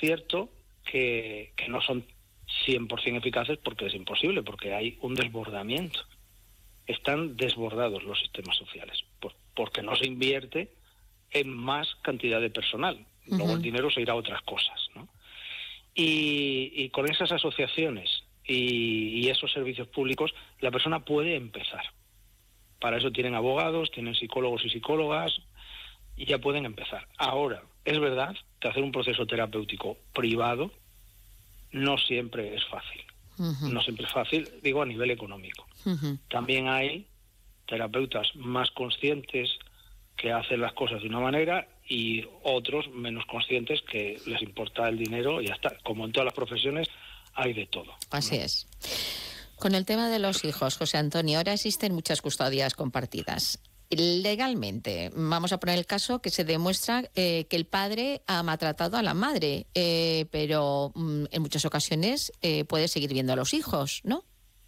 cierto que no son 100% eficaces porque es imposible, porque hay un desbordamiento. Están desbordados los sistemas sociales, porque no se invierte en más cantidad de personal. Luego el dinero se irá a otras cosas, ¿no? Y con esas asociaciones y esos servicios públicos, la persona puede empezar. Para eso tienen abogados, tienen psicólogos y psicólogas, y ya pueden empezar. Ahora, es verdad que hacer un proceso terapéutico privado no siempre es fácil. No siempre es fácil, digo, a nivel económico. También hay terapeutas más conscientes que hacen las cosas de una manera y otros menos conscientes que les importa el dinero y ya está. Como en todas las profesiones, hay de todo, ¿no? Así es. Con el tema de los hijos, José Antonio, ahora existen muchas custodias compartidas. Legalmente, vamos a poner el caso que se demuestra que el padre ha maltratado a la madre, pero en muchas ocasiones puede seguir viendo a los hijos, ¿no?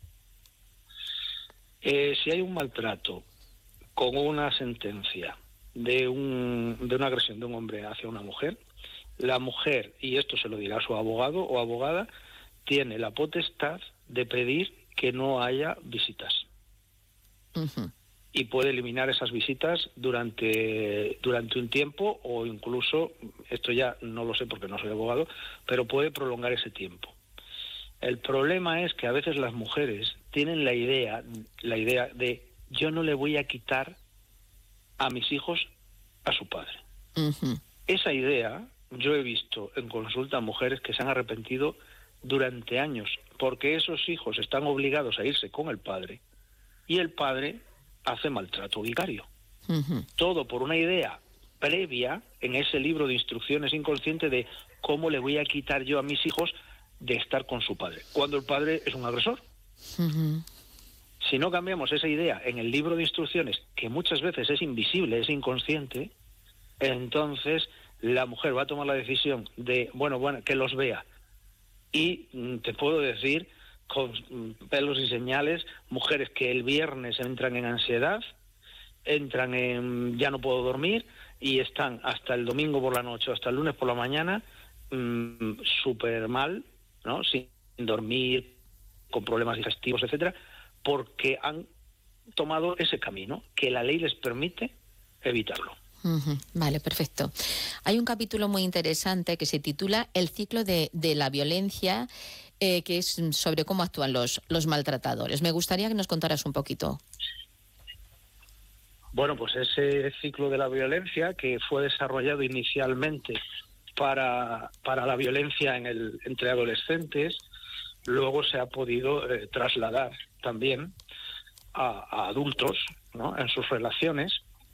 Si hay un maltrato con una sentencia de una agresión de un hombre hacia una mujer, la mujer, y esto se lo dirá a su abogado o abogada, tiene la potestad de pedir que no haya visitas. Y puede eliminar esas visitas durante un tiempo, o incluso, esto ya no lo sé porque no soy abogado, pero puede prolongar ese tiempo. El problema es que a veces las mujeres tienen la idea de yo no le voy a quitar a mis hijos a su padre. Esa idea yo he visto en consulta a mujeres que se han arrepentido durante años, porque esos hijos están obligados a irse con el padre y el padre hace maltrato vicario. Todo por una idea previa en ese libro de instrucciones inconsciente de cómo le voy a quitar yo a mis hijos de estar con su padre, cuando el padre es un agresor. Si no cambiamos esa idea en el libro de instrucciones, que muchas veces es invisible, es inconsciente, entonces la mujer va a tomar la decisión de, bueno, que los vea. Y te puedo decir, con pelos y señales, mujeres que el viernes entran en ansiedad, entran en ya no puedo dormir, y están hasta el domingo por la noche o hasta el lunes por la mañana súper mal, ¿no? Sin dormir, con problemas digestivos, etcétera, porque han tomado ese camino que la ley les permite evitarlo. Vale, perfecto. Hay un capítulo muy interesante que se titula El ciclo de la violencia, que es sobre cómo actúan los maltratadores. Me gustaría que nos contaras un poquito. Bueno, pues ese ciclo de la violencia, que fue desarrollado inicialmente para la violencia entre adolescentes, luego se ha podido trasladar también a adultos, ¿no?, en sus relaciones.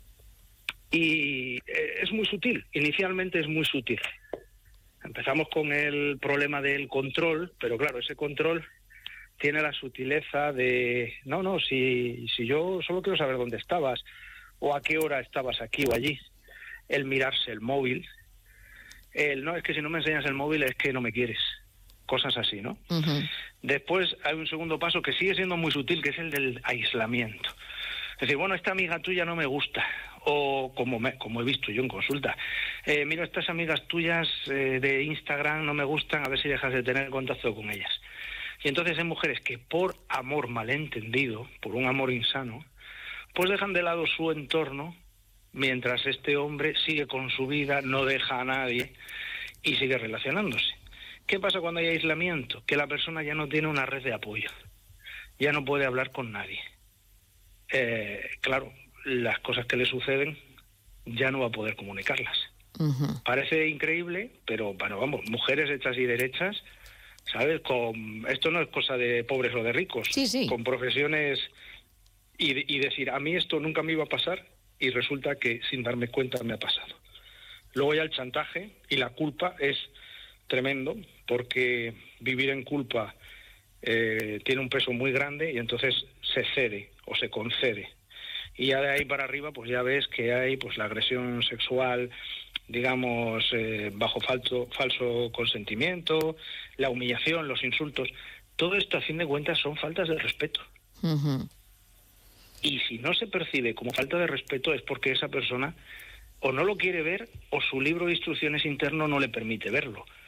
Y es muy sutil, inicialmente es muy sutil. Empezamos con el problema del control, pero claro, ese control tiene la sutileza de, si yo solo quiero saber dónde estabas, o a qué hora estabas aquí o allí. El mirarse el móvil, es que si no me enseñas el móvil es que no me quieres. Cosas así, ¿no? Después hay un segundo paso que sigue siendo muy sutil, que es el del aislamiento. Es decir, bueno, esta amiga tuya no me gusta, o como he visto yo en consulta, mira, estas amigas tuyas de Instagram no me gustan, a ver si dejas de tener contacto con ellas. Y entonces hay mujeres que por amor malentendido, por un amor insano, pues dejan de lado su entorno, mientras este hombre sigue con su vida, no deja a nadie y sigue relacionándose. ¿Qué pasa cuando hay aislamiento? Que la persona ya no tiene una red de apoyo, ya no puede hablar con nadie. Claro, las cosas que le suceden ya no va a poder comunicarlas. Parece increíble, pero bueno, vamos, mujeres hechas y derechas, ¿sabes? Esto no es cosa de pobres o de ricos, sí. Con profesiones y decir, a mí esto nunca me iba a pasar y resulta que sin darme cuenta me ha pasado. Luego ya el chantaje y la culpa es tremendo, porque vivir en culpa tiene un peso muy grande y entonces se cede o se concede. Y ya de ahí para arriba pues ya ves que hay pues la agresión sexual, digamos, bajo falso consentimiento, la humillación, los insultos. Todo esto, a fin de cuentas, son faltas de respeto. Y si no se percibe como falta de respeto es porque esa persona o no lo quiere ver o su libro de instrucciones interno no le permite verlo.